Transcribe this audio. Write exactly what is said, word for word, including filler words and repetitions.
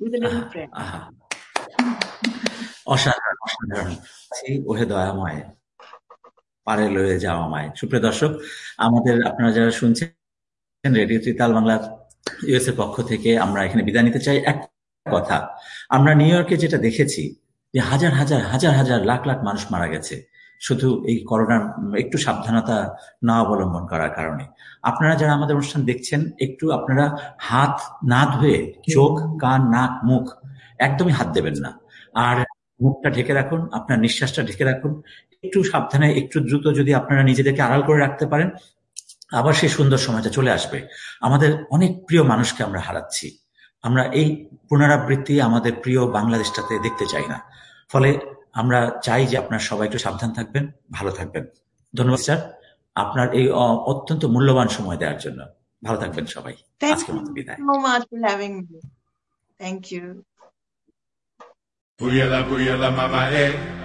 with a little আহা prayer. আহা অসাধারণ অসাধারণ ওহে দয়াময় পারে লয়ে যাওয়া মায়। সুপ্রিয় দর্শক, আমাদের আপনারা যারা শুনছেন রেডিও ত্রিতাল বাংলা ইউএস এর পক্ষ থেকে আমরা এখানে বিদায় নিতে চাই। এক কথা, আমরা নিউ ইয়র্কে যেটা দেখেছি যে হাজার হাজার হাজার হাজার লাখ লাখ মানুষ মারা গেছে শুধু এই করোনার একটু সাবধানতা না অবলম্বন করার কারণে। আপনারা যারা আমাদের অনুষ্ঠান দেখছেন, একটু আপনারা হাত না ধুয়ে চোখ, কান, নাক, মুখ একদমই হাত দেবেন না। আর মুখটা ঢেকে রাখুন, আপনার নিঃশ্বাসটা ঢেকে রাখুন। একটু সাবধানে, একটু দ্রুত যদি আপনারা নিজেদেরকে আড়াল করে রাখতে পারেন, আবার সেই সুন্দর সময়টা চলে আসবে। আমাদের অনেক প্রিয় মানুষকে আমরা হারাচ্ছি। আমরা এই পুনরাবৃত্তি আমাদের প্রিয় বাংলাদেশটাতে দেখতে চাই না। ফলে আমরা চাই যে আপনার সবাই একটু সাবধান থাকবেন, ভালো থাকবেন। ধন্যবাদ স্যার, আপনার এই অত্যন্ত মূল্যবান সময় দেওয়ার জন্য। ভালো থাকবেন সবাই। আজকের মতো বিদায়। Thank you so much for having me. Thank you. Puyala, puyala, mama, eh.